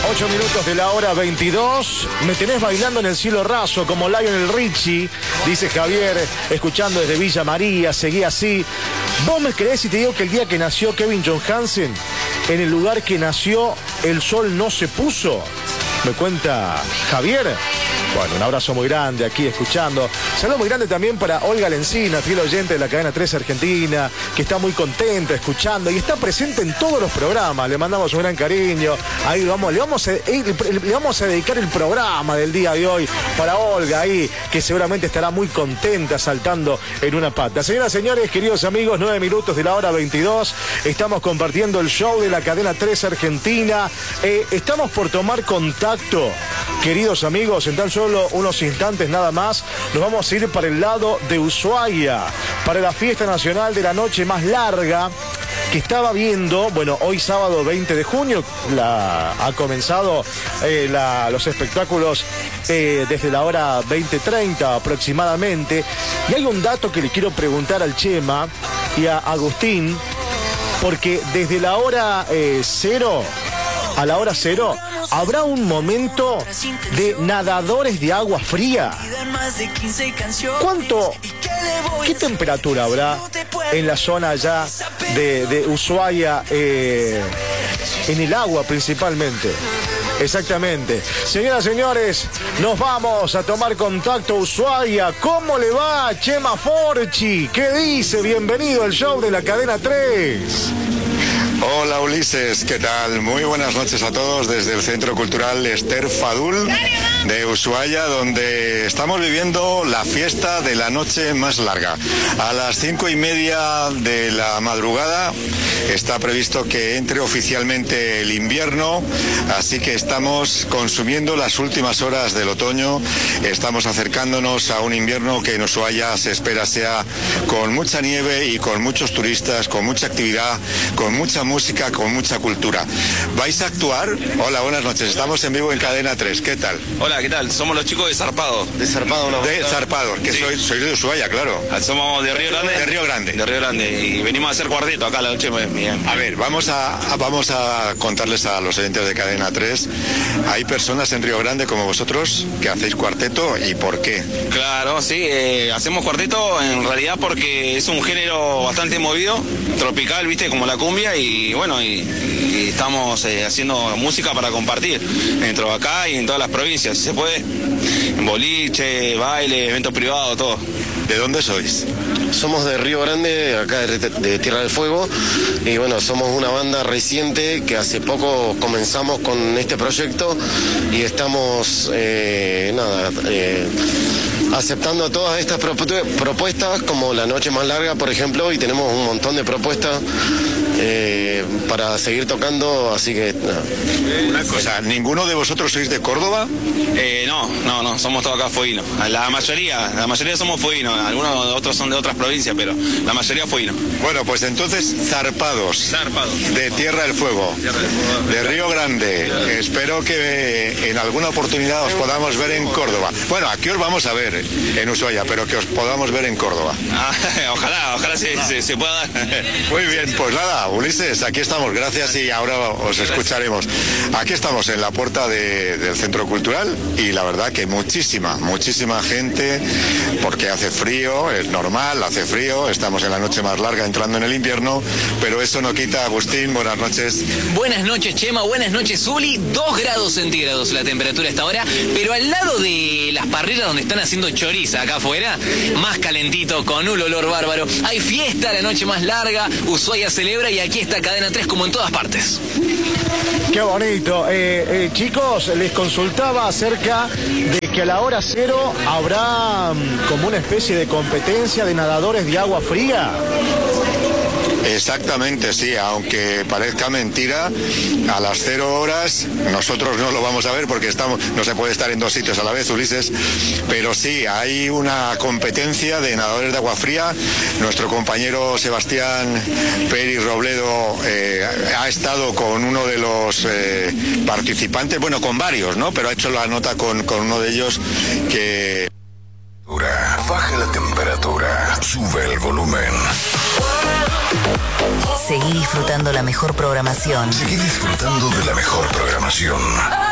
8 minutos de la hora 22. Me tenés bailando en el cielo raso como Lionel Richie, dice Javier, escuchando desde Villa María. Seguí así. ¿Vos me creés si te digo que el día que nació Kevin Johansen, en el lugar que nació, el sol no se puso? Me cuenta Javier. Bueno, un abrazo muy grande aquí escuchando. Saludo muy grande también para Olga Lencina, fiel oyente de la cadena 3 Argentina, que está muy contenta escuchando y está presente en todos los programas. Le mandamos un gran cariño. Ahí le vamos a dedicar el programa del día de hoy para Olga ahí, que seguramente estará muy contenta saltando en una pata. Señoras y señores, queridos amigos, 9 minutos de la hora 22. Estamos compartiendo el show de la cadena 3 Argentina. Estamos por tomar contacto, queridos amigos, en tan solo unos instantes nada más. Nos vamos a ir para el lado de Ushuaia, para la fiesta nacional de la noche más larga que estaba viendo. Bueno, hoy sábado 20 de junio ha comenzado los espectáculos desde la hora 20:30 aproximadamente. Y hay un dato que le quiero preguntar al Chema y a Agustín, porque desde la hora cero a la hora cero habrá un momento de nadadores de agua fría. ¿Qué temperatura habrá en la zona allá de Ushuaia, en el agua principalmente? Exactamente. Señoras y señores, nos vamos a tomar contacto Ushuaia. ¿Cómo le va, Chema Forchi? ¿Qué dice? Bienvenido al show de la cadena 3. Hola Ulises, ¿qué tal? Muy buenas noches a todos desde el Centro Cultural Esther Fadul de Ushuaia, donde estamos viviendo la fiesta de la noche más larga. A las 5:30 de la madrugada está previsto que entre oficialmente el invierno, así que estamos consumiendo las últimas horas del otoño. Estamos acercándonos a un invierno que en Ushuaia se espera sea con mucha nieve y con muchos turistas, con mucha actividad, con mucha música, con mucha cultura. ¿Vais a actuar? Hola, buenas noches. Estamos en vivo en Cadena 3. ¿Qué tal? Hola, ¿qué tal? Somos los chicos de Zarpado. ¿De Zarpado? No. De Zarpado, que sí. soy de Ushuaia, claro. Somos de Río Grande. De Río Grande. De Río Grande. Y venimos a hacer cuarteto acá la noche. A ver, vamos a contarles a los oyentes de Cadena 3. Hay personas en Río Grande como vosotros que hacéis cuarteto, ¿y por qué? Claro, sí. Hacemos cuarteto en realidad porque es un género bastante movido, tropical, viste, como la cumbia, y bueno, y estamos haciendo música para compartir dentro de acá y en todas las provincias, si se puede, en boliche, baile, eventos privados, todo. ¿De dónde sois? Somos de Río Grande, acá de Tierra del Fuego, y bueno, somos una banda reciente que hace poco comenzamos con este proyecto y estamos aceptando todas estas propuestas, como la noche más larga, por ejemplo, y tenemos un montón de propuestas para seguir tocando, así que nada. Una cosa, ¿ninguno de vosotros sois de Córdoba? No, somos todos acá fueguinos. La mayoría somos fueguinos, algunos otros son de otras provincias, pero la mayoría fueguinos. Bueno, pues entonces Zarpados. De Tierra del Fuego. De Río Grande. Espero que en alguna oportunidad os podamos ver en Córdoba. Bueno, aquí os vamos a ver en Ushuaia, pero que os podamos ver en Córdoba. Ojalá se pueda dar. Muy bien, pues nada, Ulises, aquí estamos, gracias, y ahora os escucharemos. Aquí estamos en la puerta del Centro Cultural y la verdad que muchísima gente, porque hace frío, es normal, hace frío, estamos en la noche más larga entrando en el invierno, pero eso no quita. Agustín, buenas noches. Buenas noches, Chema, buenas noches, Zuli. 2 grados centígrados la temperatura hasta ahora, pero al lado de las parrillas donde están haciendo choriza acá afuera, más calentito, con un olor bárbaro. Hay fiesta, la noche más larga, Ushuaia celebra y aquí está Cadena 3 como en todas partes. Qué bonito. Chicos, les consultaba acerca de que a la hora cero habrá como una especie de competencia de nadadores de agua fría. Exactamente, sí, aunque parezca mentira, a las 0 horas nosotros no lo vamos a ver porque no se puede estar en 2 sitios a la vez, Ulises, pero sí, hay una competencia de nadadores de agua fría. Nuestro compañero Sebastián Peri Robledo ha estado con uno de los participantes, bueno, con varios, ¿no? Pero ha hecho la nota con uno de ellos que... Baja la temperatura, sube el volumen. Seguí disfrutando la mejor programación. Seguí disfrutando de la mejor programación. información.